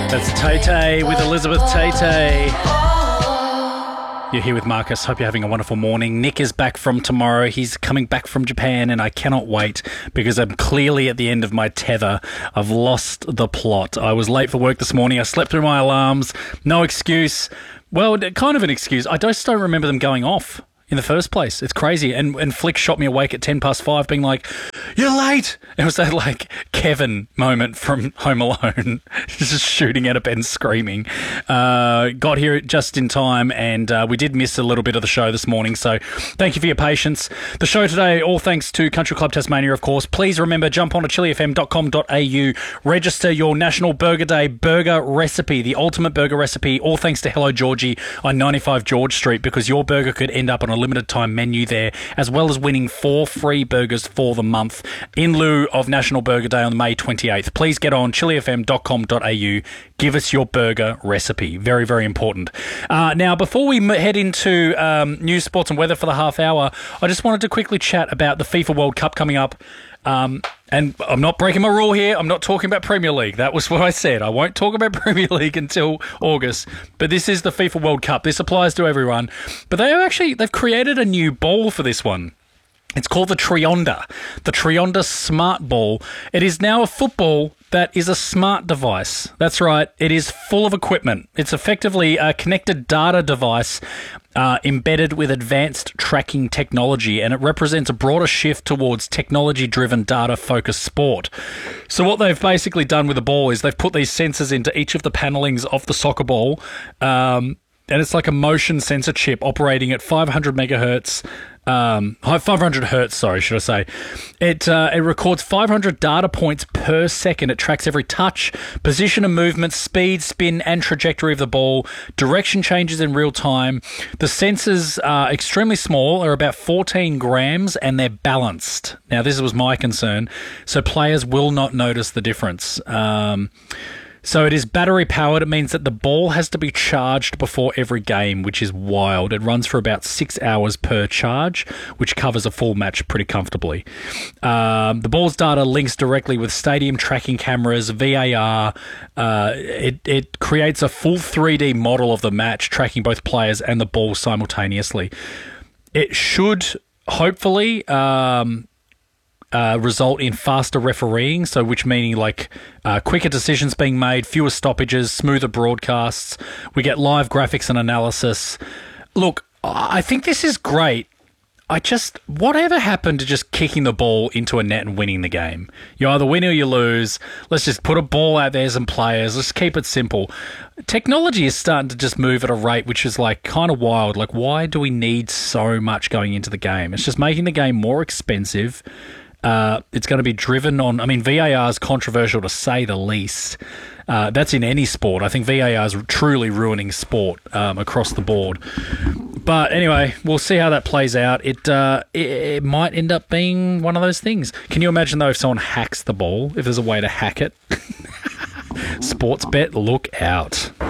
That's Tay Tay with Elizabeth Tay Tay. You're here with Marcus. Hope you're having a wonderful morning. Nick is back from tomorrow. He's coming back from Japan, and I cannot wait because I'm clearly at the end of my tether. I've lost the plot. I was late for work this morning. I slept through my alarms. No excuse. Well, kind of an excuse. I just don't remember them going off in the first place. It's crazy. And Flick shot me awake at 5:10 being like, "You're late." It was that like Kevin moment from Home Alone, just shooting out of bed and screaming. Got here just in time, and we did miss a little bit of the show this morning, so thank you for your patience. The show today, all thanks to Country Club Tasmania, of course. Please remember, jump on to chilifm.com.au, register your National Burger Day burger recipe, the ultimate burger recipe, all thanks to Hello Georgie on 95 George Street, because your burger could end up on a limited time menu there, as well as winning 4 free burgers for the month in lieu of National Burger Day on May 28th. Please get on chilifm.com.au. Give us your burger recipe. Very, very important. Now, before we head into news, sports and weather for the half hour, I just wanted to quickly chat about the FIFA World Cup coming up. And I'm not breaking my rule here. I'm not talking about Premier League. That was what I said. I won't talk about Premier League until August. But this is the FIFA World Cup. This applies to everyone. But they've created a new ball for this one. It's called the Trionda Smart Ball. It is now a football that is a smart device. That's right. It is full of equipment. It's effectively a connected data device embedded with advanced tracking technology, and it represents a broader shift towards technology-driven, data-focused sport. So what they've basically done with the ball is they've put these sensors into each of the panelings of the soccer ball, and it's like a motion sensor chip operating at 500 megahertz. 500 hertz, sorry, should I say. It records 500 data points per second. It tracks every touch, position and movement, speed, spin, and trajectory of the ball, direction changes in real time. The sensors are extremely small, are about 14 grams, and they're balanced. Now, this was my concern, so players will not notice the difference. So it is battery powered. It means that the ball has to be charged before every game, which is wild. It runs for about 6 hours per charge, which covers a full match pretty comfortably. The ball's data links directly with stadium tracking cameras, VAR. It creates a full 3D model of the match, tracking both players and the ball simultaneously. It should hopefully result in faster refereeing, so which meaning like quicker decisions being made, fewer stoppages, smoother broadcasts. We get live graphics and analysis. Look, I think this is great. Whatever happened to just kicking the ball into a net and winning the game? You either win or you lose. Let's just put a ball out there, some players. Let's keep it simple. Technology is starting to just move at a rate which is like kind of wild. Like, why do we need so much going into the game? It's just making the game more expensive. It's going to be driven on... I mean, VAR is controversial to say the least. That's in any sport. I think VAR is truly ruining sport across the board. But anyway, we'll see how that plays out. It might end up being one of those things. Can you imagine, though, if someone hacks the ball? If there's a way to hack it? Sports bet, look out.